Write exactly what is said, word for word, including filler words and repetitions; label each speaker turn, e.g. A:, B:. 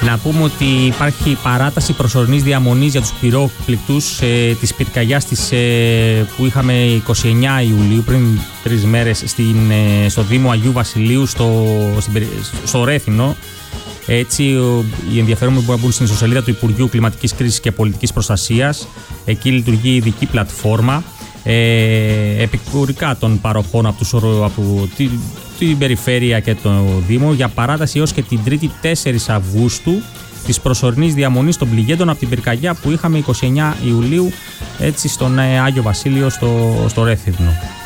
A: Να πούμε ότι υπάρχει παράταση προσωρινής διαμονής για τους πυρόκληκτους ε, της πυρκαγιάς της, ε, που είχαμε εικοστή ενάτη Ιουλίου, πριν τρεις μέρες, στην, ε, στο Δήμο Αγίου Βασιλείου, στο, στην, στο Ρέθινο. Έτσι, οι ενδιαφέρομενοι μπορούν να μπουν στην ιστοσελίδα του Υπουργείου Κλιματικής Κρίσης και Πολιτικής Προστασίας. Εκεί λειτουργεί ειδική πλατφόρμα ε, επικουρικά των παροχών από, τους, από τη, την περιφέρεια και το Δήμο για παράταση έως και την Τρίτη τέσσερις Αυγούστου της προσωρινής διαμονής των πληγέντων από την πυρκαγιά που είχαμε εικοστή ενάτη Ιουλίου, έτσι, στον Άγιο Βασίλειο στο, στο Ρέθινο.